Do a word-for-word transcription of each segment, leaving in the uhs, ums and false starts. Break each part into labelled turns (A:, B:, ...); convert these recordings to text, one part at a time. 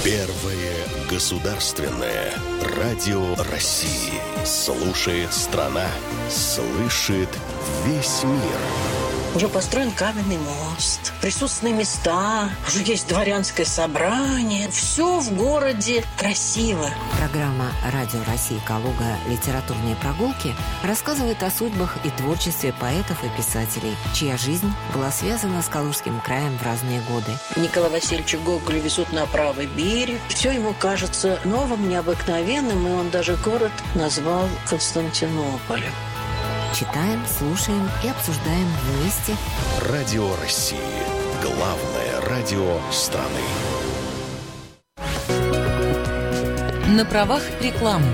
A: Первое государственное радио России. Слушает страна, слышит весь мир.
B: Уже построен каменный мост, присутственные места, уже есть дворянское собрание. Все в городе красиво.
C: Программа «Радио России Калуга. Литературные прогулки» рассказывает о судьбах и творчестве поэтов и писателей, чья жизнь была связана с Калужским краем в разные годы.
B: Николая Васильевича Гоголя везут на правый берег. Все ему кажется новым, необыкновенным, и он даже город назвал Константинополем.
C: Читаем, слушаем и обсуждаем вместе.
A: Радио России. Главное радио страны.
D: На правах рекламы.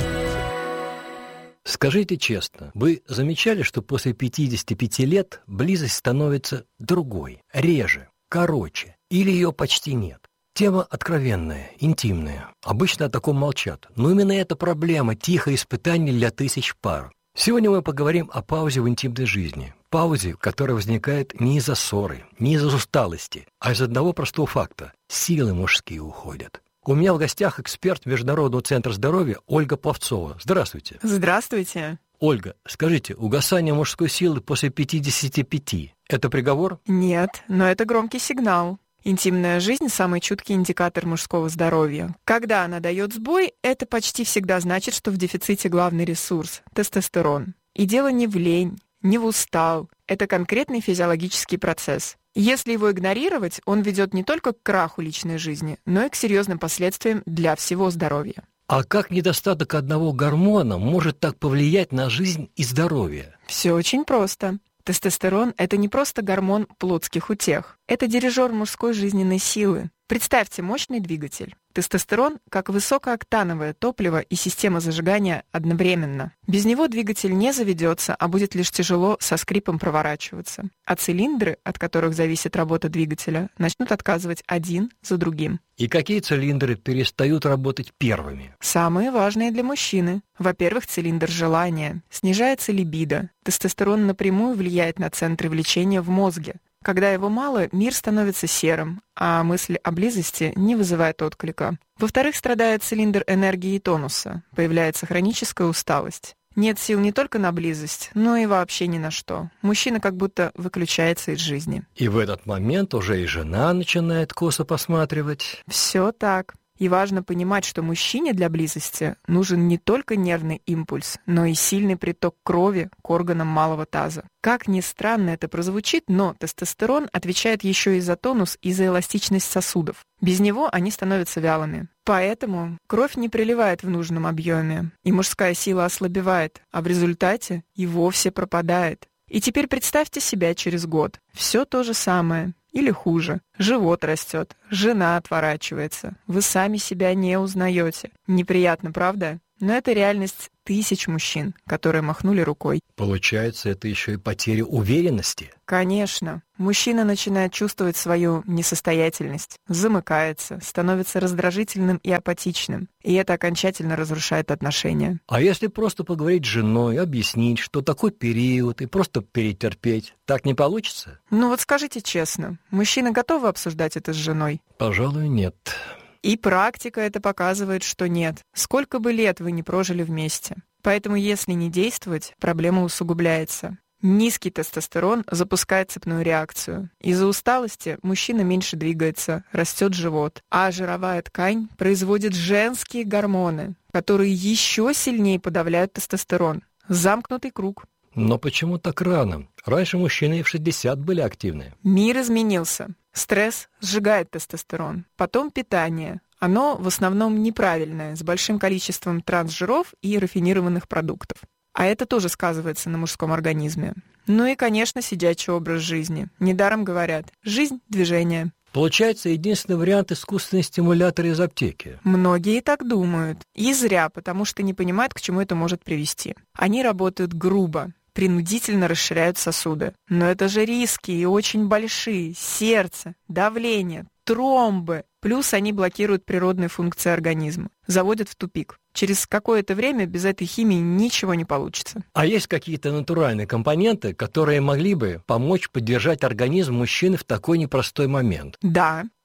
E: Скажите честно, вы замечали, что после пятидесяти пяти лет близость становится другой, реже, короче, или ее почти нет? Тема откровенная, интимная. Обычно о таком молчат. Но именно эта проблема – тихое испытание для тысяч пар. Сегодня мы поговорим о паузе в интимной жизни. Паузе, которая возникает не из-за ссоры, не из-за усталости, а из одного простого факта – силы мужские уходят. У меня в гостях эксперт Международного центра здоровья Ольга Пловцова. Здравствуйте.
F: Здравствуйте.
E: Ольга, скажите, угасание мужской силы после пятидесяти пяти – это приговор?
F: Нет, но это громкий сигнал. Интимная жизнь – самый чуткий индикатор мужского здоровья. Когда она дает сбой, это почти всегда значит, что в дефиците главный ресурс – тестостерон. И дело не в лень, не в устал. Это конкретный физиологический процесс. Если его игнорировать, он ведет не только к краху личной жизни, но и к серьезным последствиям для всего здоровья.
E: А как недостаток одного гормона может так повлиять на жизнь и здоровье?
F: Все очень просто. Тестостерон – это не просто гормон плотских утех. Это дирижер мужской жизненной силы. Представьте мощный двигатель. Тестостерон – как высокооктановое топливо и система зажигания одновременно. Без него двигатель не заведется, а будет лишь тяжело со скрипом проворачиваться. А цилиндры, от которых зависит работа двигателя, начнут отказывать один за другим.
E: И какие цилиндры перестают работать первыми?
F: Самые важные для мужчины. Во-первых, цилиндр желания. Снижается либидо. Тестостерон напрямую влияет на центры влечения в мозге. Когда его мало, мир становится серым, а мысль о близости не вызывает отклика. Во-вторых, страдает цилиндр энергии и тонуса. Появляется хроническая усталость. Нет сил не только на близость, но и вообще ни на что. Мужчина как будто выключается из жизни.
E: И в этот момент уже и жена начинает косо посматривать.
F: Все так. И важно понимать, что мужчине для близости нужен не только нервный импульс, но и сильный приток крови к органам малого таза. Как ни странно это прозвучит, но тестостерон отвечает еще и за тонус и за эластичность сосудов. Без него они становятся вялыми. Поэтому кровь не приливает в нужном объеме, и мужская сила ослабевает, а в результате и вовсе пропадает. И теперь представьте себя через год. Все то же самое. Или хуже. Живот растет, жена отворачивается. Вы сами себя не узнаете. Неприятно, правда? Но это реальность тысяч мужчин, которые махнули рукой.
E: Получается, это еще и потеря уверенности?
F: Конечно. Мужчина начинает чувствовать свою несостоятельность, замыкается, становится раздражительным и апатичным. И это окончательно разрушает отношения.
E: А если просто поговорить с женой, объяснить, что такой период, и просто перетерпеть, так не получится?
F: Ну вот скажите честно, мужчины готовы обсуждать это с женой?
E: Пожалуй, нет.
F: И практика это показывает, что нет. Сколько бы лет вы не прожили вместе. Поэтому если не действовать, проблема усугубляется. Низкий тестостерон запускает цепную реакцию. Из-за усталости мужчина меньше двигается, растет живот, а жировая ткань производит женские гормоны, которые еще сильнее подавляют тестостерон. Замкнутый круг.
E: Но почему так рано? Раньше мужчины и в шестьдесят были активны.
F: Мир изменился. Стресс сжигает тестостерон. Потом питание. Оно в основном неправильное, с большим количеством трансжиров и рафинированных продуктов. А это тоже сказывается на мужском организме. Ну и, конечно, сидячий образ жизни. Недаром говорят: жизнь – движение.
E: Получается, единственный вариант – искусственный стимулятор из аптеки.
F: Многие так думают. И зря, потому что не понимают, к чему это может привести. Они работают грубо, принудительно расширяют сосуды. Но это же риски и очень большие. Сердце, давление, тромбы. Плюс они блокируют природные функции организма, заводят в тупик. Через какое-то время без этой химии ничего не получится.
E: А есть какие-то натуральные компоненты, которые могли бы помочь поддержать организм мужчины в такой непростой момент?
F: Да,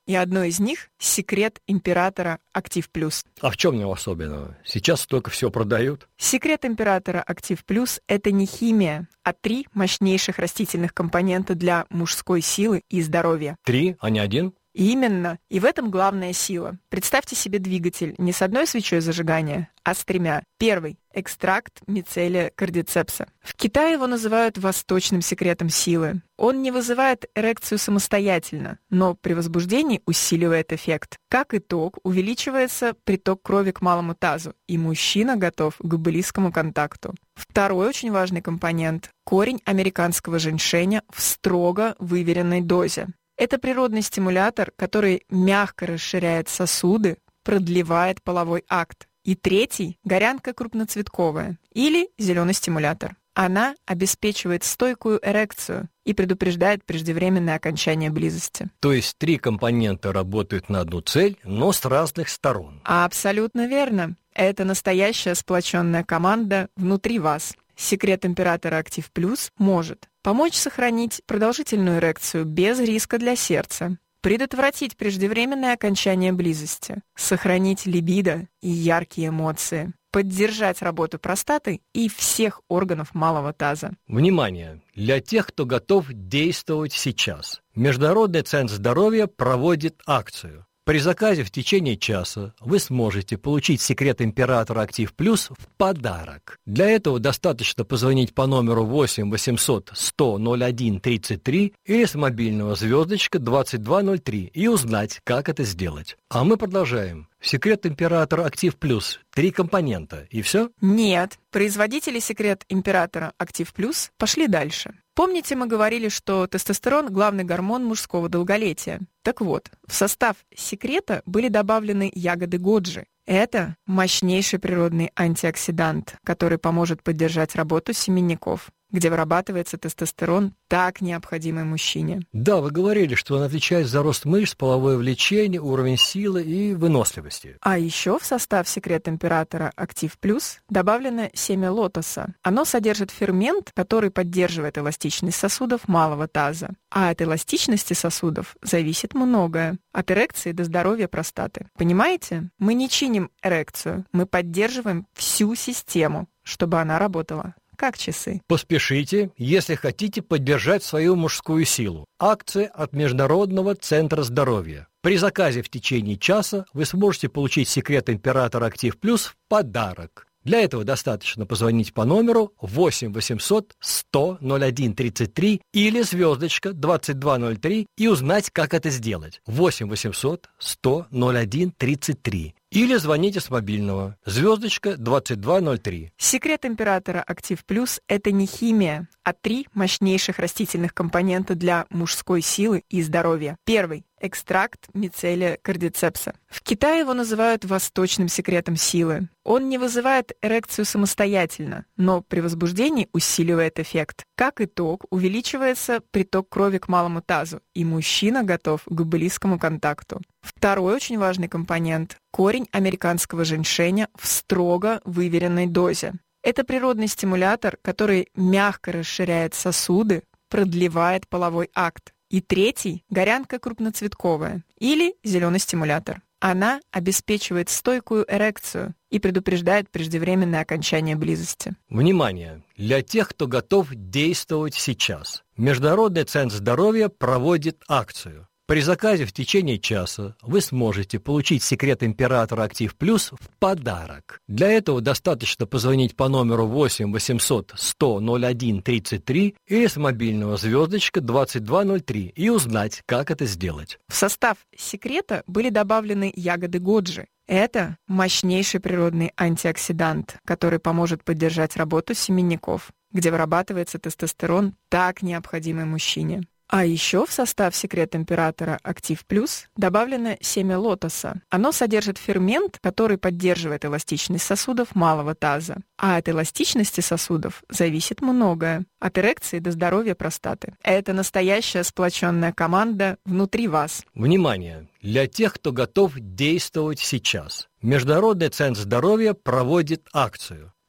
F: и одно из них – секрет императора Актив Плюс.
E: А в чем его особенного? Сейчас столько всего продают.
F: Секрет императора Актив Плюс – это не химия, а три мощнейших растительных компонента для мужской силы и здоровья.
E: Три, а не один?
F: Именно. И в этом главная сила. Представьте себе двигатель не с одной свечой зажигания, а с тремя. Первый – экстракт мицелия кардицепса. В Китае его называют восточным секретом силы. Он не вызывает эрекцию самостоятельно, но при возбуждении усиливает эффект. Как итог, увеличивается приток крови к малому тазу, и мужчина готов к близкому контакту. Второй очень важный компонент – корень американского женьшеня в строго выверенной дозе. Это природный стимулятор, который мягко расширяет сосуды, продлевает половой акт. И третий – горянка крупноцветковая или зеленый стимулятор. Она обеспечивает стойкую эрекцию и предупреждает преждевременное окончание близости.
E: То есть три компонента работают на одну цель, но с разных сторон.
F: Абсолютно верно. Это настоящая сплоченная команда внутри вас. Секрет императора Актив Плюс может помочь сохранить продолжительную эрекцию без риска для сердца, предотвратить преждевременное окончание близости, сохранить либидо и яркие эмоции, поддержать работу простаты и всех органов малого таза.
E: Внимание! Для тех, кто готов действовать сейчас. Международный центр здоровья проводит акцию. При заказе в течение часа вы сможете получить секрет императора Актив Плюс в подарок. Для этого достаточно позвонить по номеру восемь восемьсот сто ноль один тридцать три или с мобильного звездочка двадцать два ноль три и узнать, как это сделать. А мы продолжаем. Секрет императора Актив Плюс. Три компонента. И все?
F: Нет. Производители секрет императора Актив Плюс пошли дальше. Помните, мы говорили, что тестостерон – главный гормон мужского долголетия? Так вот, в состав секрета были добавлены ягоды годжи. Это мощнейший природный антиоксидант, который поможет поддержать работу семенников, где вырабатывается тестостерон, так необходимый мужчине.
E: Да, вы говорили, что он отвечает за рост мышц, половое влечение, уровень силы и выносливости.
F: А еще в состав секрет императора Актив Плюс добавлено семя лотоса. Оно содержит фермент, который поддерживает эластичность сосудов малого таза. А от эластичности сосудов зависит многое. От эрекции до здоровья простаты. Понимаете? Мы не чиним эрекцию, мы поддерживаем всю систему, чтобы она работала как часы.
E: Поспешите, если хотите поддержать свою мужскую силу. Акция от Международного центра здоровья. При заказе в течение часа вы сможете получить секрет императора Актив Плюс в подарок. Для этого достаточно позвонить по номеру восемь восемьсот сто ноль один тридцать три или звездочка двадцать два ноль три и узнать, как это сделать. восемь восемьсот сто ноль один тридцать три. Или звоните с мобильного. Звездочка двадцать два ноль три.
F: Секрет императора Актив Плюс – это не химия, а три мощнейших растительных компонента для мужской силы и здоровья. Первый – экстракт мицелия кардицепса. В Китае его называют восточным секретом силы. Он не вызывает эрекцию самостоятельно, но при возбуждении усиливает эффект. Как итог, увеличивается приток крови к малому тазу, и мужчина готов к близкому контакту. Второй очень важный компонент – корень американского женьшеня в строго выверенной дозе. Это природный стимулятор, который мягко расширяет сосуды, продлевает половой акт. И третий – горянка крупноцветковая или зеленый стимулятор. Она обеспечивает стойкую эрекцию и предупреждает преждевременное окончание близости.
E: Внимание! Для тех, кто готов действовать сейчас. Международный центр здоровья проводит акцию. При заказе в течение часа вы сможете получить секрет императора Актив Плюс в подарок. Для этого достаточно позвонить по номеру восемь восемьсот сто ноль один тридцать три или с мобильного звездочка двадцать два ноль три и узнать, как это сделать.
F: В состав секрета были добавлены ягоды годжи. Это мощнейший природный антиоксидант, который поможет поддержать работу семенников, где вырабатывается тестостерон, так необходимый мужчине. А еще в состав секрет императора Актив Плюс добавлено семя лотоса. Оно содержит фермент, который поддерживает эластичность сосудов малого таза. А от эластичности сосудов зависит многое. От эрекции до здоровья простаты. Это настоящая сплоченная команда внутри вас.
E: Внимание! Для тех, кто готов действовать сейчас. Международный центр здоровья проводит акцию.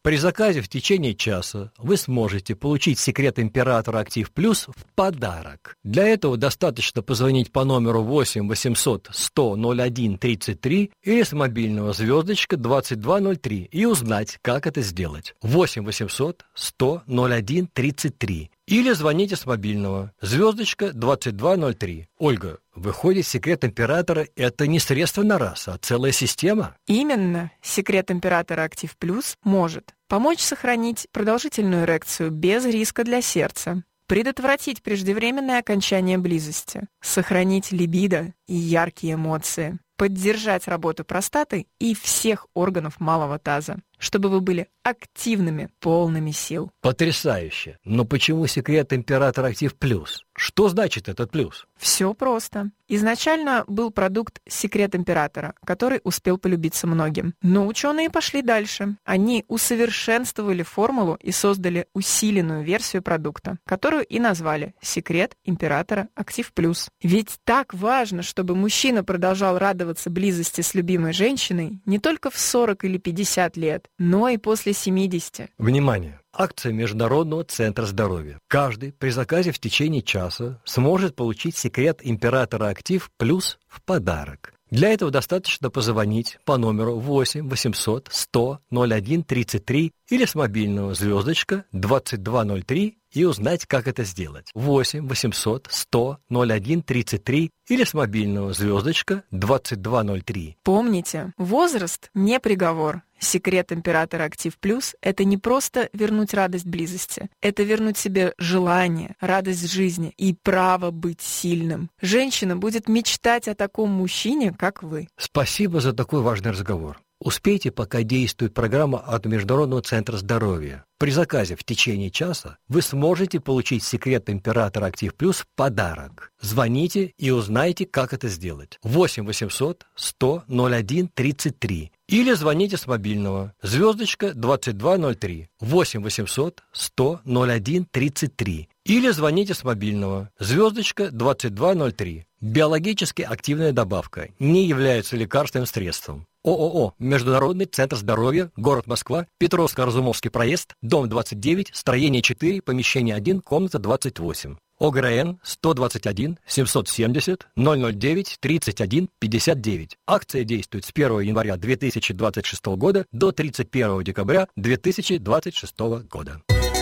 E: При заказе в течение часа вы сможете получить секрет императора Актив Плюс в подарок. Для этого достаточно позвонить по номеру восемь восемьсот сто ноль один тридцать три или с мобильного звездочка двадцать два ноль три и узнать, как это сделать. восемь восемьсот сто ноль один тридцать три. Или звоните с мобильного звездочка двадцать два ноль три. Ольга, выходит, секрет императора – это не средство на раз, а целая система?
F: Именно. Секрет императора Актив Плюс может помочь сохранить продолжительную эрекцию без риска для сердца, предотвратить преждевременное окончание близости, сохранить либидо и яркие эмоции, поддержать работу простаты и всех органов малого таза, чтобы вы были активными, полными сил.
E: Потрясающе! Но почему секрет императора Актив Плюс? Что значит этот плюс?
F: Все просто. Изначально был продукт «Секрет императора», который успел полюбиться многим. Но ученые пошли дальше. Они усовершенствовали формулу и создали усиленную версию продукта, которую и назвали «Секрет императора Актив Плюс». Ведь так важно, чтобы мужчина продолжал радоваться близости с любимой женщиной не только в сорок или пятьдесят лет, но и после семидесяти.
E: Внимание! Акция Международного центра здоровья. Каждый при заказе в течение часа сможет получить секрет императора Актив Плюс в подарок. Для этого достаточно позвонить по номеру восемь восемьсот сто ноль один тридцать три или с мобильного звездочка двадцать два ноль три и узнать, как это сделать. восемь восемьсот сто ноль один тридцать три или с мобильного звездочка двадцать два ноль три.
F: Помните, возраст не приговор. Секрет императора Актив Плюс – это не просто вернуть радость близости, это вернуть себе желание, радость жизни и право быть сильным. Женщина будет мечтать о таком мужчине, как вы.
E: Спасибо за такой важный разговор. Успейте, пока действует программа от Международного центра здоровья. При заказе в течение часа вы сможете получить секрет императора Актив Плюс в подарок. Звоните и узнайте, как это сделать. восемь восемьсот сто ноль один тридцать три. Или звоните с мобильного звездочка двадцать два ноль три. восемь восемьсот сто ноль один тридцать три. Или звоните с мобильного звездочка двадцать два ноль три. Биологически активная добавка не является лекарственным средством. ООО «Международный центр здоровья», город Москва, Петровско-Разумовский проезд, дом двадцать девять, строение четыре, помещение один, комната двадцать восемь. ОГРН сто двадцать один семьсот семьдесят ноль ноль девять тридцать один пятьдесят девять. Акция действует с первого января две тысячи двадцать шестого года до тридцать первого декабря две тысячи двадцать шестого года.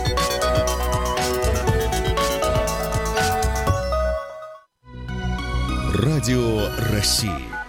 A: Радио России.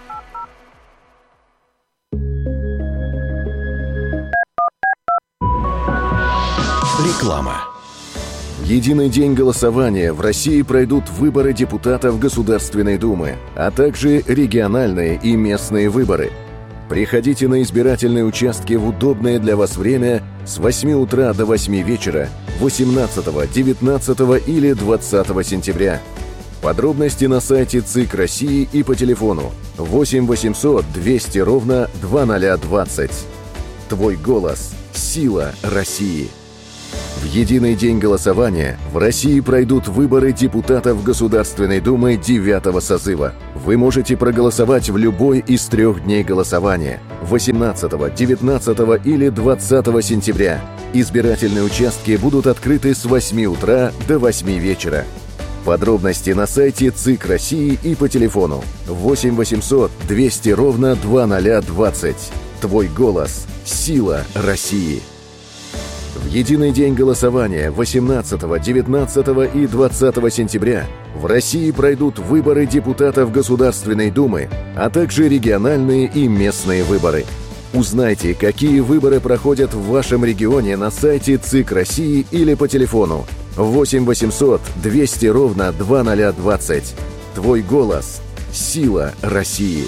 A: Реклама.
G: В единый день голосования в России пройдут выборы депутатов Государственной Думы, а также региональные и местные выборы. Приходите на избирательные участки в удобное для вас время с восьми утра до восьми вечера восемнадцатого, девятнадцатого или двадцатого сентября. Подробности на сайте ЦИК России и по телефону восемь восемьсот двести ровно двадцать двадцать. Твой голос – сила России. В единый день голосования в России пройдут выборы депутатов Государственной Думы девятого созыва. Вы можете проголосовать в любой из трех дней голосования – восемнадцатого, девятнадцатого или двадцатого сентября. Избирательные участки будут открыты с восьми утра до восьми вечера. Подробности на сайте ЦИК России и по телефону восемь восемьсот двести ровно двадцать двадцать. Твой голос – сила России. В единый день голосования восемнадцатого, девятнадцатого и двадцатого сентября в России пройдут выборы депутатов Государственной Думы, а также региональные и местные выборы. Узнайте, какие выборы проходят в вашем регионе на сайте ЦИК России или по телефону восемь восемьсот двести ровно двадцать двадцать. Твой голос – сила России.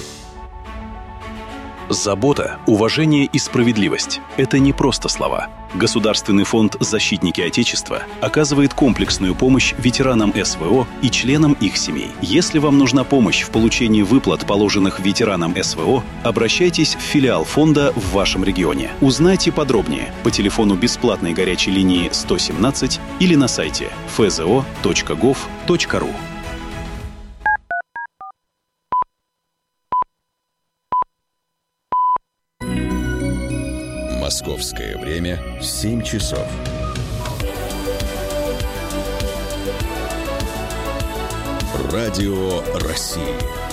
H: Забота, уважение и справедливость – это не просто слова. Государственный фонд «Защитники Отечества» оказывает комплексную помощь ветеранам СВО и членам их семей. Если вам нужна помощь в получении выплат, положенных ветеранам СВО, обращайтесь в филиал фонда в вашем регионе. Узнайте подробнее по телефону бесплатной горячей линии сто семнадцать или на сайте эф зэ о точка гов точка ру.
A: Московское время семь часов. Радио России.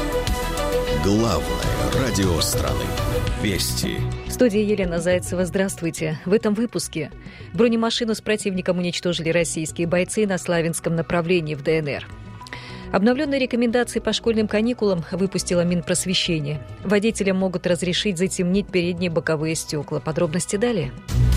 A: Главное радио страны. Вести.
I: В студии Елена Зайцева. Здравствуйте. В этом выпуске. Бронемашину с противником уничтожили российские бойцы на Славянском направлении в ДНР. Обновленные рекомендации по школьным каникулам выпустила Минпросвещение. Водителям могут разрешить затемнить передние боковые стекла. Подробности далее.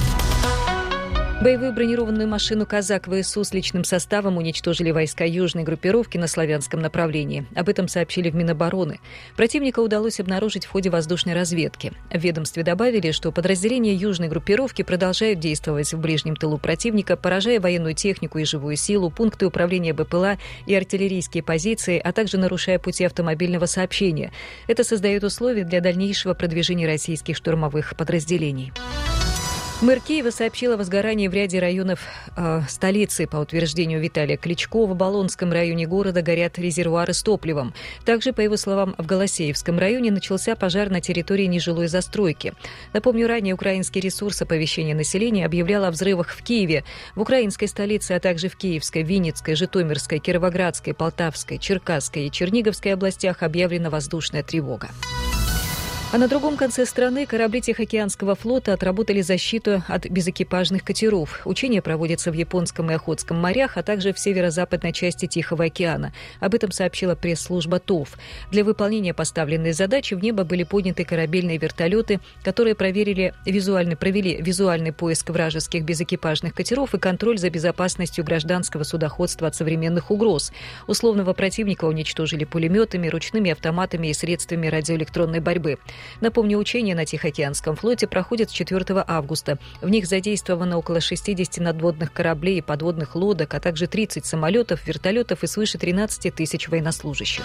I: Боевую бронированную машину «Казак» ВСУ с личным составом уничтожили войска южной группировки на Славянском направлении. Об этом сообщили в Минобороны. Противника удалось обнаружить в ходе воздушной разведки. В ведомстве добавили, что подразделения южной группировки продолжают действовать в ближнем тылу противника, поражая военную технику и живую силу, пункты управления БПЛА и артиллерийские позиции, а также нарушая пути автомобильного сообщения. Это создает условия для дальнейшего продвижения российских штурмовых подразделений. Мэр Киева сообщил о возгорании в ряде районов э, столицы. По утверждению Виталия Кличко, в Оболонском районе города горят резервуары с топливом. Также, по его словам, в Голосеевском районе начался пожар на территории нежилой застройки. Напомню, ранее украинский ресурс оповещения населения объявлял о взрывах в Киеве. В украинской столице, а также в Киевской, Винницкой, Житомирской, Кировоградской, Полтавской, Черкасской и Черниговской областях объявлена воздушная тревога. А на другом конце страны корабли Тихоокеанского флота отработали защиту от безэкипажных катеров. Учения проводятся в Японском и Охотском морях, а также в северо-западной части Тихого океана. Об этом сообщила пресс-служба ТОВ. Для выполнения поставленной задачи в небо были подняты корабельные вертолеты, которые проверили визуальный, провели визуальный поиск вражеских безэкипажных катеров и контроль за безопасностью гражданского судоходства от современных угроз. Условного противника уничтожили пулеметами, ручными автоматами и средствами радиоэлектронной борьбы. Напомню, учения на Тихоокеанском флоте проходят с четвёртого августа. В них задействовано около шестьдесят надводных кораблей и подводных лодок, а также тридцать самолетов, вертолетов и свыше тринадцать тысяч военнослужащих.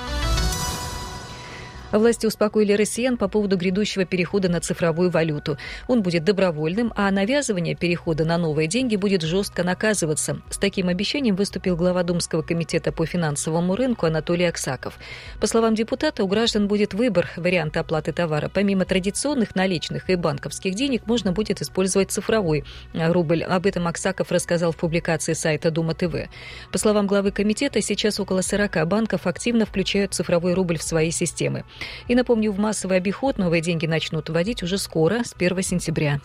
I: Власти успокоили россиян по поводу грядущего перехода на цифровую валюту. Он будет добровольным, а навязывание перехода на новые деньги будет жестко наказываться. С таким обещанием выступил глава Думского комитета по финансовому рынку Анатолий Аксаков. По словам депутата, у граждан будет выбор варианта оплаты товара. Помимо традиционных наличных и банковских денег, можно будет использовать цифровой рубль. Об этом Аксаков рассказал в публикации сайта Дума ТВ. По словам главы комитета, сейчас около сорока банков активно включают цифровой рубль в свои системы. И напомню, в массовый обиход новые деньги начнут вводить уже скоро, с первого сентября.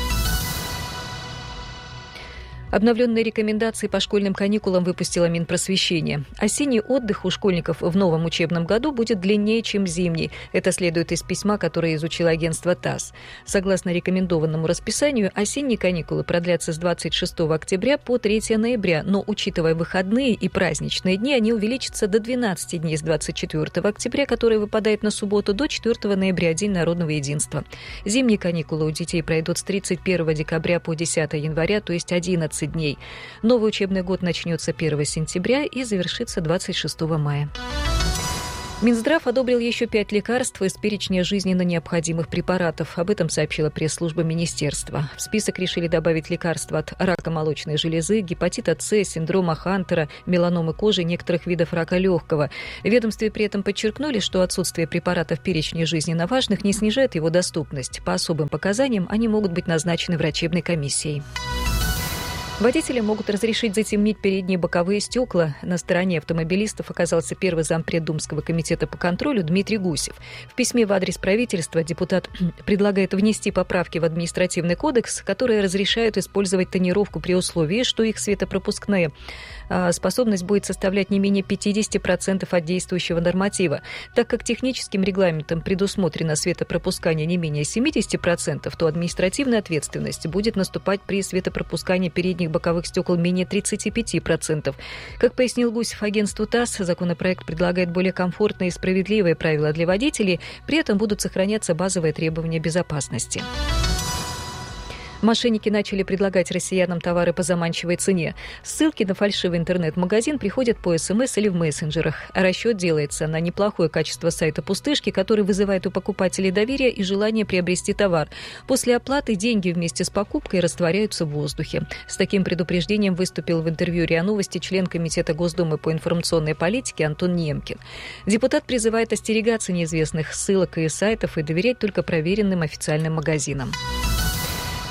I: Обновленные рекомендации по школьным каникулам выпустила Минпросвещение. Осенний отдых у школьников в новом учебном году будет длиннее, чем зимний. Это следует из письма, которое изучило агентство ТАСС. Согласно рекомендованному расписанию, осенние каникулы продлятся с двадцать шестого октября по третьего ноября, но, учитывая выходные и праздничные дни, они увеличатся до двенадцати дней с двадцать четвёртого октября, который выпадает на субботу, до четвёртого ноября, День народного единства. Зимние каникулы у детей пройдут с тридцать первого декабря по десятого января, то есть одиннадцать дней. Новый учебный год начнется первого сентября и завершится двадцать шестого мая. Минздрав одобрил еще пять лекарств из перечня жизненно необходимых препаратов. Об этом сообщила пресс-служба министерства. В список решили добавить лекарства от рака молочной железы, гепатита С, синдрома Хантера, меланомы кожи и некоторых видов рака легкого. В ведомстве при этом подчеркнули, что отсутствие препаратов в перечне жизненно важных не снижает его доступность. По особым показаниям они могут быть назначены врачебной комиссией. Водителям могут разрешить затемнить передние боковые стекла. На стороне автомобилистов оказался первый зампред Думского комитета по контролю Дмитрий Гусев. В письме в адрес правительства депутат предлагает внести поправки в административный кодекс, которые разрешают использовать тонировку при условии, что их светопропускная способность будет составлять не менее пятьдесят процентов от действующего норматива. Так как техническим регламентом предусмотрено светопропускание не менее семьдесят процентов, то административная ответственность будет наступать при светопропускании передних боковых стекол менее тридцать пять процентов. Как пояснил Гусев агентству ТАСС, законопроект предлагает более комфортные и справедливые правила для водителей, при этом будут сохраняться базовые требования безопасности. Мошенники начали предлагать россиянам товары по заманчивой цене. Ссылки на фальшивый интернет-магазин приходят по СМС или в мессенджерах. А расчет делается на неплохое качество сайта пустышки, который вызывает у покупателей доверие и желание приобрести товар. После оплаты деньги вместе с покупкой растворяются в воздухе. С таким предупреждением выступил в интервью РИА Новости член Комитета Госдумы по информационной политике Антон Немкин. Депутат призывает остерегаться неизвестных ссылок и сайтов и доверять только проверенным официальным магазинам.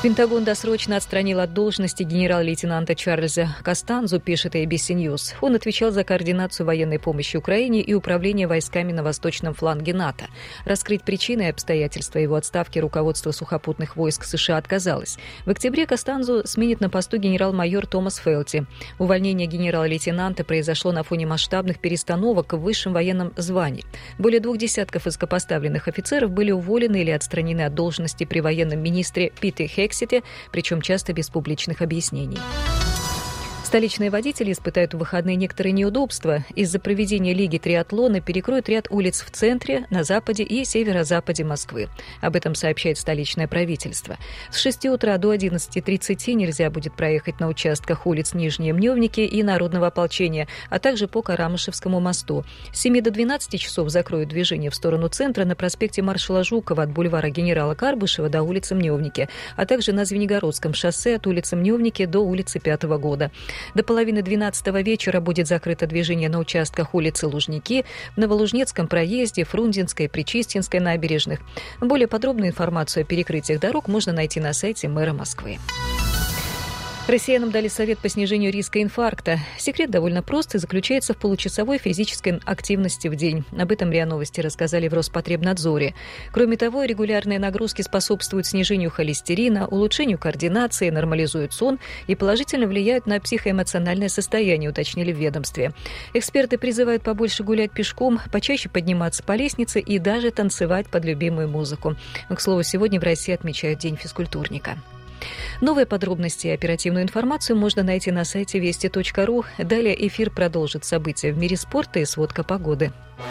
I: Пентагон досрочно отстранил от должности генерал-лейтенанта Чарльза Костанзу, пишет эй би си News. Он отвечал за координацию военной помощи Украине и управление войсками на восточном фланге НАТО. Раскрыть причины и обстоятельства его отставки руководство сухопутных войск США отказалось. В октябре Костанзу сменит на посту генерал-майор Томас Фелти. Увольнение генерала-лейтенанта произошло на фоне масштабных перестановок в высшем военном звании. Более двух десятков высокопоставленных офицеров были уволены или отстранены от должности при военном министре Пите Хексите, причем часто без публичных объяснений. Столичные водители испытают в выходные некоторые неудобства. Из-за проведения Лиги триатлона перекроют ряд улиц в центре, на западе и северо-западе Москвы. Об этом сообщает столичное правительство. С шести утра до одиннадцати тридцати нельзя будет проехать на участках улиц Нижние Мневники и Народного ополчения, а также по Карамышевскому мосту. С семи до двенадцати часов закроют движение в сторону центра на проспекте маршала Жукова от бульвара генерала Карбышева до улицы Мневники, а также на Звенигородском шоссе от улицы Мневники до улицы Пятого года. До половины двенадцатого вечера будет закрыто движение на участках улицы Лужники, в Новолужнецком проезде, Фрунзенской, Причистинской набережных. Более подробную информацию о перекрытиях дорог можно найти на сайте мэра Москвы. Россиянам дали совет по снижению риска инфаркта. Секрет довольно прост и заключается в получасовой физической активности в день. Об этом РИА Новости рассказали в Роспотребнадзоре. Кроме того, регулярные нагрузки способствуют снижению холестерина, улучшению координации, нормализуют сон и положительно влияют на психоэмоциональное состояние, уточнили в ведомстве. Эксперты призывают побольше гулять пешком, почаще подниматься по лестнице и даже танцевать под любимую музыку. К слову, сегодня в России отмечают День физкультурника. Новые подробности и оперативную информацию можно найти на сайте вести точка ру. Далее эфир продолжит события в мире спорта и сводка погоды.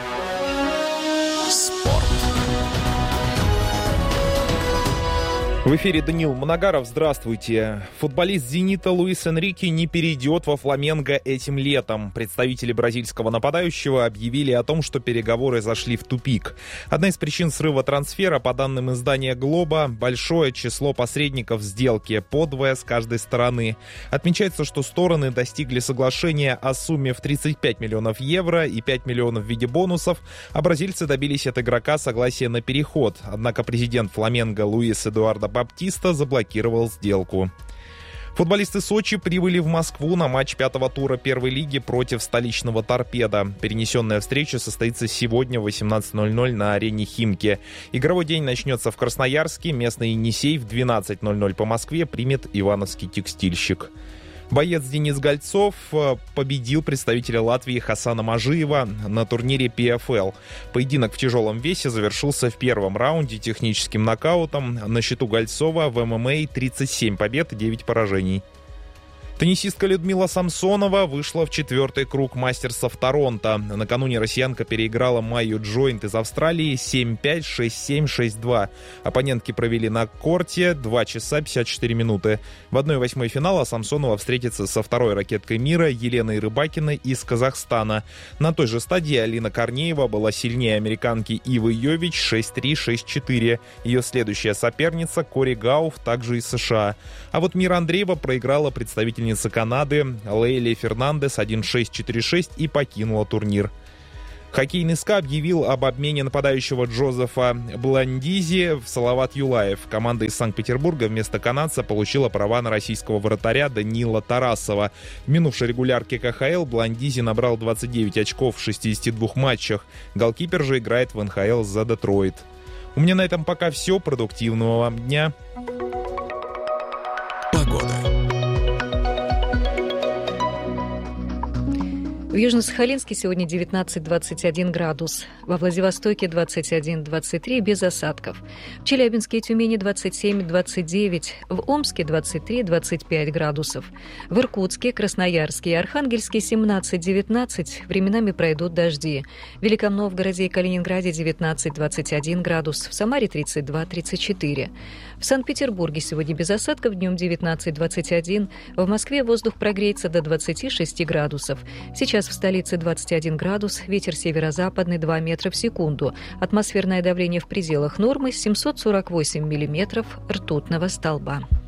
A: Спорт.
J: В эфире Даниил Моногаров. Здравствуйте. Футболист «Зенита» Луис Энрике не перейдет во «Фламенго» этим летом. Представители бразильского нападающего объявили о том, что переговоры зашли в тупик. Одна из причин срыва трансфера, по данным издания «Глоба», большое число посредников в сделке, по двое с каждой стороны. Отмечается, что стороны достигли соглашения о сумме в тридцать пять миллионов евро и пять миллионов в виде бонусов, а бразильцы добились от игрока согласия на переход. Однако президент «Фламенго» Луис Эдуардо Баптиста заблокировал сделку. Футболисты Сочи прибыли в Москву на матч пятого тура первой лиги против столичного «Торпедо». Перенесенная встреча состоится сегодня в восемнадцать ноль ноль на арене «Химки». Игровой день начнется в Красноярске. Местный «Енисей» в двенадцать ноль ноль по Москве примет ивановский «Текстильщик». Боец Денис Гольцов победил представителя Латвии Хасана Мажиева на турнире пи эф эл. Поединок в тяжелом весе завершился в первом раунде техническим нокаутом. На счету Гольцова в эм эм а тридцать семь побед и девять поражений. Теннисистка Людмила Самсонова вышла в четвертый круг мастерсов Торонто. Накануне россиянка переиграла Майю Джойнт из Австралии семь пять, шесть семь, шесть два. Оппонентки провели на корте два часа пятьдесят четыре минуты. В одной восьмой финала Самсонова встретится со второй ракеткой мира Еленой Рыбакиной из Казахстана. На той же стадии Алина Корнеева была сильнее американки Ивы Йович шесть три, шесть четыре. Ее следующая соперница Кори Гауф, также из США. А вот Мира Андреева проиграла представительница Канады Лейли Фернандес один шесть, четыре шесть и покинула турнир. Хоккейный СКА объявил об обмене нападающего Джозефа Бландизи в Салават Юлаев. Команда из Санкт-Петербурга вместо канадца получила права на российского вратаря Даниила Тарасова. В минувшей регулярке ка ха эл Бландизи набрал двадцать девять очков в шестидесяти двух матчах. Голкипер же играет в эн ха эл за Детройт. У меня на этом пока все. Продуктивного вам дня.
A: Погода.
I: В Южно-Сахалинске сегодня девятнадцать двадцать один градус, во Владивостоке двадцать один двадцать три без осадков, в Челябинске и Тюмени двадцать семь двадцать девять, в Омске двадцать три двадцать пять градусов, в Иркутске, Красноярске и Архангельске семнадцать девятнадцать, временами пройдут дожди, в Великом Новгороде и Калининграде девятнадцать двадцать один градус, в Самаре тридцать два тридцать четыре. В Санкт-Петербурге сегодня без осадков, днем девятнадцать двадцать один, в Москве воздух прогреется до двадцати шести градусов. Сейчас в столице двадцать один градус, ветер северо-западный два метра в секунду. Атмосферное давление в пределах нормы семьсот сорок восемь миллиметров ртутного столба.